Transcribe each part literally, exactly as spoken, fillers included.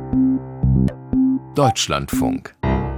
Deutschlandfunk.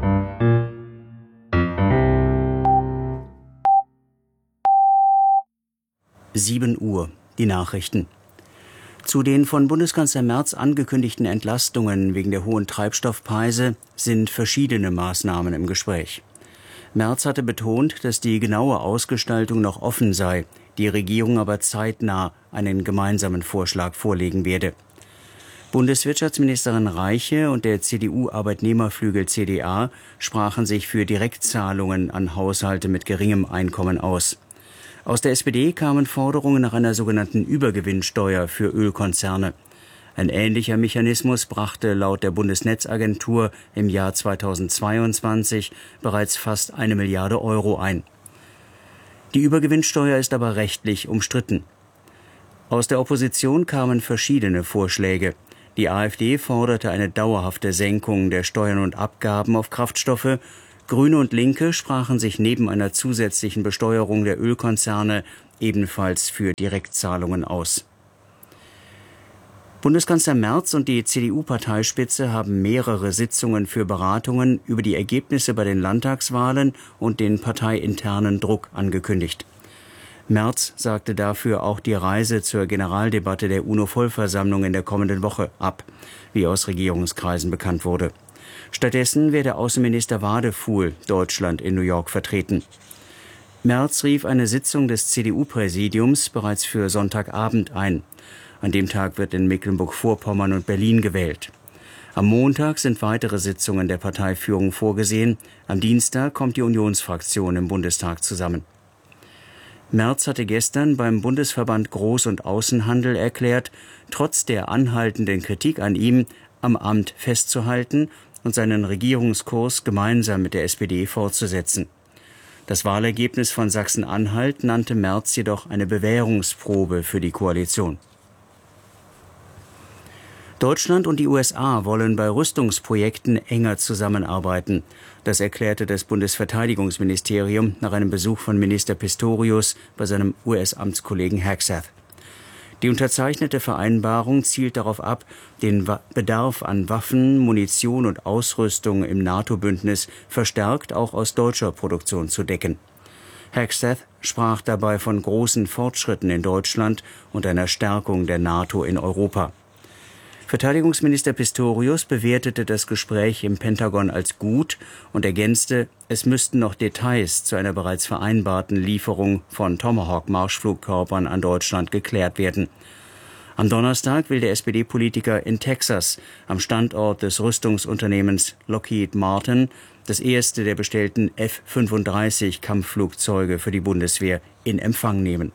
sieben Uhr, die Nachrichten. Zu den von Bundeskanzler Merz angekündigten Entlastungen wegen der hohen Treibstoffpreise sind verschiedene Maßnahmen im Gespräch. Merz hatte betont, dass die genaue Ausgestaltung noch offen sei, die Regierung aber zeitnah einen gemeinsamen Vorschlag vorlegen werde. Bundeswirtschaftsministerin Reiche und der C D U-Arbeitnehmerflügel C D A sprachen sich für Direktzahlungen an Haushalte mit geringem Einkommen aus. Aus der S P D kamen Forderungen nach einer sogenannten Übergewinnsteuer für Ölkonzerne. Ein ähnlicher Mechanismus brachte laut der Bundesnetzagentur im Jahr zweitausendzweiundzwanzig bereits fast eine Milliarde Euro ein. Die Übergewinnsteuer ist aber rechtlich umstritten. Aus der Opposition kamen verschiedene Vorschläge. Die AfD forderte eine dauerhafte Senkung der Steuern und Abgaben auf Kraftstoffe. Grüne und Linke sprachen sich neben einer zusätzlichen Besteuerung der Ölkonzerne ebenfalls für Direktzahlungen aus. Bundeskanzler Merz und die C D U-Parteispitze haben mehrere Sitzungen für Beratungen über die Ergebnisse bei den Landtagswahlen und den parteiinternen Druck angekündigt. Merz sagte dafür auch die Reise zur Generaldebatte der UNO-Vollversammlung in der kommenden Woche ab, wie aus Regierungskreisen bekannt wurde. Stattdessen werde Außenminister Wadefuhl Deutschland in New York vertreten. Merz rief eine Sitzung des C D U-Präsidiums bereits für Sonntagabend ein. An dem Tag wird in Mecklenburg-Vorpommern und Berlin gewählt. Am Montag sind weitere Sitzungen der Parteiführung vorgesehen. Am Dienstag kommt die Unionsfraktion im Bundestag zusammen. Merz hatte gestern beim Bundesverband Groß- und Außenhandel erklärt, trotz der anhaltenden Kritik an ihm am Amt festzuhalten und seinen Regierungskurs gemeinsam mit der S P D fortzusetzen. Das Wahlergebnis von Sachsen-Anhalt nannte Merz jedoch eine Bewährungsprobe für die Koalition. Deutschland und die U S A wollen bei Rüstungsprojekten enger zusammenarbeiten. Das erklärte das Bundesverteidigungsministerium nach einem Besuch von Minister Pistorius bei seinem U S-Amtskollegen Hegseth. Die unterzeichnete Vereinbarung zielt darauf ab, den Bedarf an Waffen, Munition und Ausrüstung im NATO-Bündnis verstärkt auch aus deutscher Produktion zu decken. Hegseth sprach dabei von großen Fortschritten in Deutschland und einer Stärkung der NATO in Europa. Verteidigungsminister Pistorius bewertete das Gespräch im Pentagon als gut und ergänzte, es müssten noch Details zu einer bereits vereinbarten Lieferung von Tomahawk-Marschflugkörpern an Deutschland geklärt werden. Am Donnerstag will der S P D-Politiker in Texas, am Standort des Rüstungsunternehmens Lockheed Martin, das erste der bestellten F fünfunddreißig Kampfflugzeuge für die Bundeswehr in Empfang nehmen.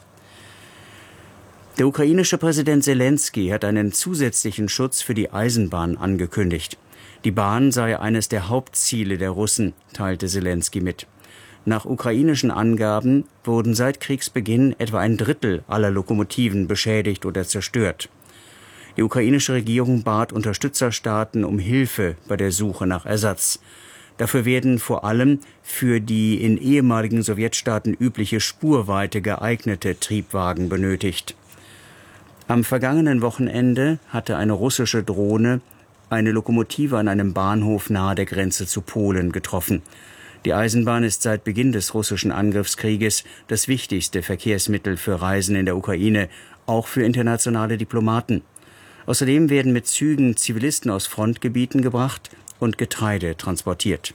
Der ukrainische Präsident Selenskyj hat einen zusätzlichen Schutz für die Eisenbahn angekündigt. Die Bahn sei eines der Hauptziele der Russen, teilte Selenskyj mit. Nach ukrainischen Angaben wurden seit Kriegsbeginn etwa ein Drittel aller Lokomotiven beschädigt oder zerstört. Die ukrainische Regierung bat Unterstützerstaaten um Hilfe bei der Suche nach Ersatz. Dafür werden vor allem für die in ehemaligen Sowjetstaaten übliche Spurweite geeignete Triebwagen benötigt. Am vergangenen Wochenende hatte eine russische Drohne eine Lokomotive an einem Bahnhof nahe der Grenze zu Polen getroffen. Die Eisenbahn ist seit Beginn des russischen Angriffskrieges das wichtigste Verkehrsmittel für Reisen in der Ukraine, auch für internationale Diplomaten. Außerdem werden mit Zügen Zivilisten aus Frontgebieten gebracht und Getreide transportiert.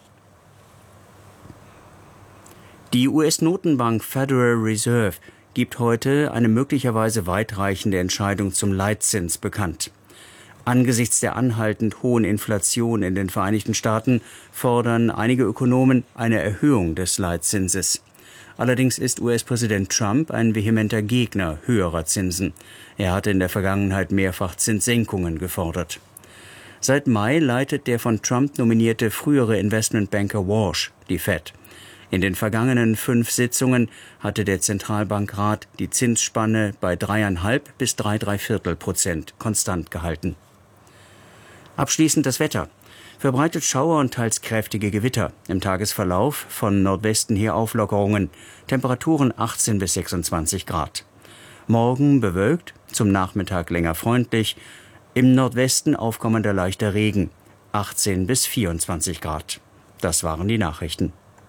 Die U S-Notenbank Federal Reserve gibt heute eine möglicherweise weitreichende Entscheidung zum Leitzins bekannt. Angesichts der anhaltend hohen Inflation in den Vereinigten Staaten fordern einige Ökonomen eine Erhöhung des Leitzinses. Allerdings ist U S-Präsident Trump ein vehementer Gegner höherer Zinsen. Er hatte in der Vergangenheit mehrfach Zinssenkungen gefordert. Seit Mai leitet der von Trump nominierte frühere Investmentbanker Walsh die Fed. In den vergangenen fünf Sitzungen hatte der Zentralbankrat die Zinsspanne bei dreieinhalb bis drei Dreiviertel Prozent konstant gehalten. Abschließend das Wetter. Verbreitet Schauer und teils kräftige Gewitter. Im Tagesverlauf von Nordwesten her Auflockerungen. Temperaturen achtzehn bis sechsundzwanzig Grad. Morgen bewölkt, zum Nachmittag länger freundlich. Im Nordwesten aufkommender leichter Regen, achtzehn bis vierundzwanzig Grad. Das waren die Nachrichten.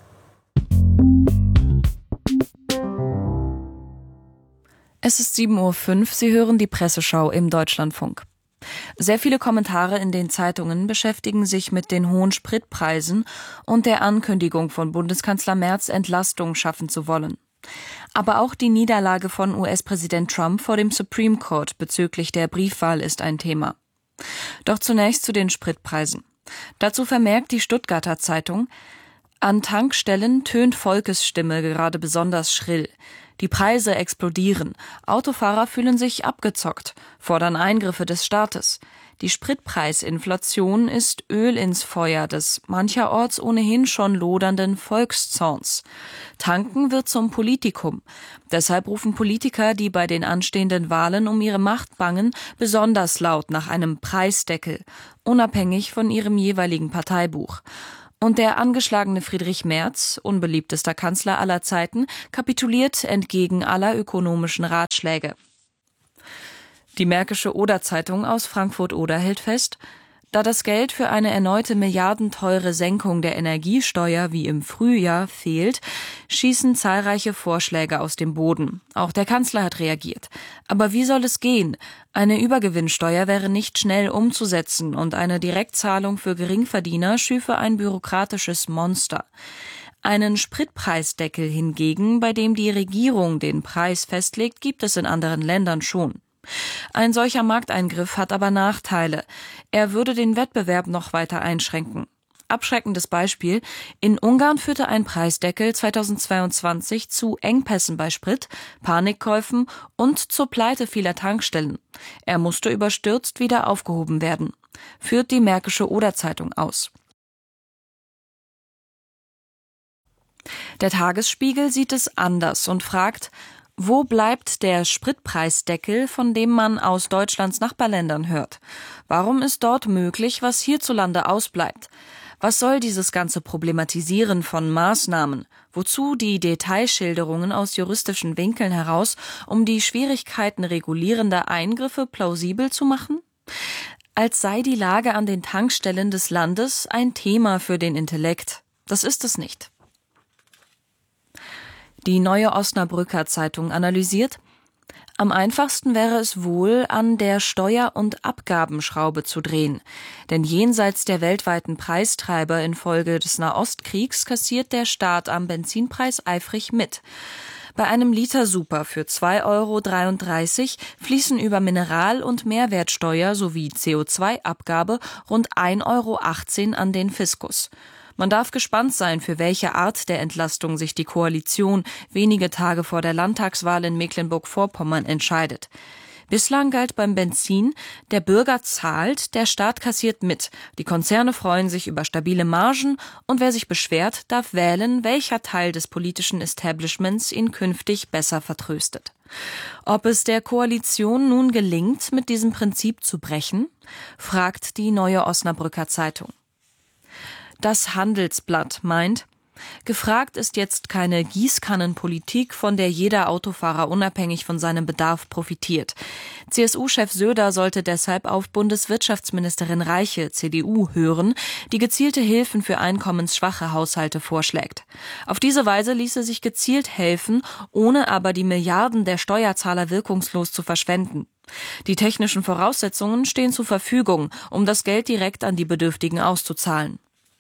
Es ist sieben Uhr fünf, Sie hören die Presseschau im Deutschlandfunk. Sehr viele Kommentare in den Zeitungen beschäftigen sich mit den hohen Spritpreisen und der Ankündigung von Bundeskanzler Merz, Entlastung schaffen zu wollen. Aber auch die Niederlage von U S-Präsident Trump vor dem Supreme Court bezüglich der Briefwahl ist ein Thema. Doch zunächst zu den Spritpreisen. Dazu vermerkt die Stuttgarter Zeitung: An Tankstellen tönt Volkes Stimme gerade besonders schrill. Die Preise explodieren. Autofahrer fühlen sich abgezockt, fordern Eingriffe des Staates. Die Spritpreisinflation ist Öl ins Feuer des mancherorts ohnehin schon lodernden Volkszorns. Tanken wird zum Politikum. Deshalb rufen Politiker, die bei den anstehenden Wahlen um ihre Macht bangen, besonders laut nach einem Preisdeckel, unabhängig von ihrem jeweiligen Parteibuch. Und der angeschlagene Friedrich Merz, unbeliebtester Kanzler aller Zeiten, kapituliert entgegen aller ökonomischen Ratschläge. Die Märkische Oder-Zeitung aus Frankfurt-Oder hält fest: Da das Geld für eine erneute milliardenteure Senkung der Energiesteuer wie im Frühjahr fehlt, schießen zahlreiche Vorschläge aus dem Boden. Auch der Kanzler hat reagiert. Aber wie soll es gehen? Eine Übergewinnsteuer wäre nicht schnell umzusetzen und eine Direktzahlung für Geringverdiener schüfe ein bürokratisches Monster. Einen Spritpreisdeckel hingegen, bei dem die Regierung den Preis festlegt, gibt es in anderen Ländern schon. Ein solcher Markteingriff hat aber Nachteile. Er würde den Wettbewerb noch weiter einschränken. Abschreckendes Beispiel: In Ungarn führte ein Preisdeckel zweitausendzweiundzwanzig zu Engpässen bei Sprit, Panikkäufen und zur Pleite vieler Tankstellen. Er musste überstürzt wieder aufgehoben werden. Führt die Märkische Oder-Zeitung aus. Der Tagesspiegel sieht es anders und fragt: Wo bleibt der Spritpreisdeckel, von dem man aus Deutschlands Nachbarländern hört? Warum ist dort möglich, was hierzulande ausbleibt? Was soll dieses ganze Problematisieren von Maßnahmen? Wozu die Detailschilderungen aus juristischen Winkeln heraus, um die Schwierigkeiten regulierender Eingriffe plausibel zu machen? Als sei die Lage an den Tankstellen des Landes ein Thema für den Intellekt. Das ist es nicht. Die Neue Osnabrücker Zeitung analysiert: Am einfachsten wäre es wohl, an der Steuer- und Abgabenschraube zu drehen. Denn jenseits der weltweiten Preistreiber infolge des Nahostkriegs kassiert der Staat am Benzinpreis eifrig mit. Bei einem Liter Super für zwei Euro dreiunddreißig fließen über Mineral- und Mehrwertsteuer sowie C O zwei Abgabe rund ein Euro achtzehn an den Fiskus. Man darf gespannt sein, für welche Art der Entlastung sich die Koalition wenige Tage vor der Landtagswahl in Mecklenburg-Vorpommern entscheidet. Bislang galt beim Benzin: Der Bürger zahlt, der Staat kassiert mit. Die Konzerne freuen sich über stabile Margen und wer sich beschwert, darf wählen, welcher Teil des politischen Establishments ihn künftig besser vertröstet. Ob es der Koalition nun gelingt, mit diesem Prinzip zu brechen, fragt die Neue Osnabrücker Zeitung. Das Handelsblatt meint: Gefragt ist jetzt keine Gießkannenpolitik, von der jeder Autofahrer unabhängig von seinem Bedarf profitiert. C S U-Chef Söder sollte deshalb auf Bundeswirtschaftsministerin Reiche, C D U, hören, die gezielte Hilfen für einkommensschwache Haushalte vorschlägt. Auf diese Weise ließe sich gezielt helfen, ohne aber die Milliarden der Steuerzahler wirkungslos zu verschwenden. Die technischen Voraussetzungen stehen zur Verfügung, um das Geld direkt an die Bedürftigen auszuzahlen.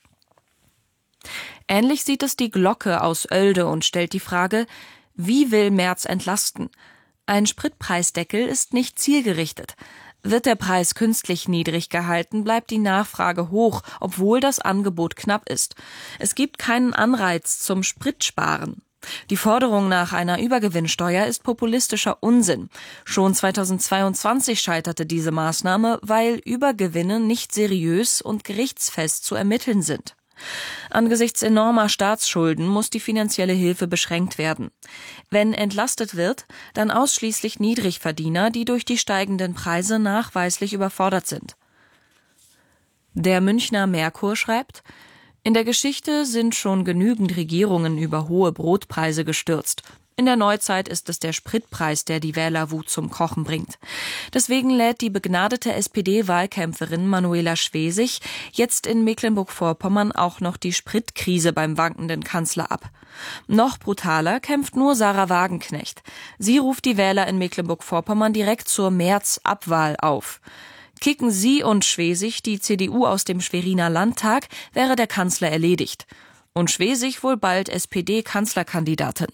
Ähnlich sieht es die Glocke aus Oelde und stellt die Frage: Wie will Merz entlasten? Ein Spritpreisdeckel ist nicht zielgerichtet. Wird der Preis künstlich niedrig gehalten, bleibt die Nachfrage hoch, obwohl das Angebot knapp ist. Es gibt keinen Anreiz zum Spritsparen. Die Forderung nach einer Übergewinnsteuer ist populistischer Unsinn. Schon zweitausendzweiundzwanzig scheiterte diese Maßnahme, weil Übergewinne nicht seriös und gerichtsfest zu ermitteln sind. Angesichts enormer Staatsschulden muss die finanzielle Hilfe beschränkt werden. Wenn entlastet wird, dann ausschließlich Niedrigverdiener, die durch die steigenden Preise nachweislich überfordert sind. Der Münchner Merkur schreibt: In der Geschichte sind schon genügend Regierungen über hohe Brotpreise gestürzt. In der Neuzeit ist es der Spritpreis, der die Wählerwut zum Kochen bringt. Deswegen lädt die begnadete S P D-Wahlkämpferin Manuela Schwesig jetzt in Mecklenburg-Vorpommern auch noch die Spritkrise beim wankenden Kanzler ab. Noch brutaler kämpft nur Sarah Wagenknecht. Sie ruft die Wähler in Mecklenburg-Vorpommern direkt zur März-Abwahl auf. Kicken sie und Schwesig die C D U aus dem Schweriner Landtag, wäre der Kanzler erledigt. Und Schwesig wohl bald S P D-Kanzlerkandidatin.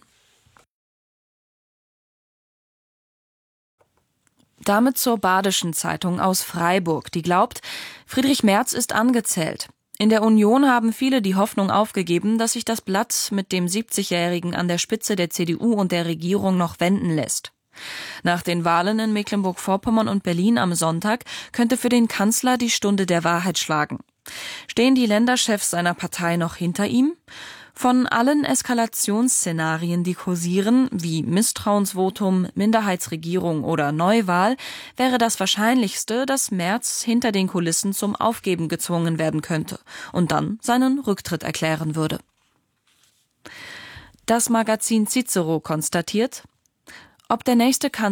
Damit zur Badischen Zeitung aus Freiburg, die glaubt, Friedrich Merz ist angezählt. In der Union haben viele die Hoffnung aufgegeben, dass sich das Blatt mit dem siebzigjährigen an der Spitze der C D U und der Regierung noch wenden lässt. Nach den Wahlen in Mecklenburg-Vorpommern und Berlin am Sonntag könnte für den Kanzler die Stunde der Wahrheit schlagen. Stehen die Länderchefs seiner Partei noch hinter ihm? Von allen Eskalationsszenarien, die kursieren, wie Misstrauensvotum, Minderheitsregierung oder Neuwahl, wäre das Wahrscheinlichste, dass Merz hinter den Kulissen zum Aufgeben gezwungen werden könnte und dann seinen Rücktritt erklären würde. Das Magazin Cicero konstatiert, ob der nächste Kanzler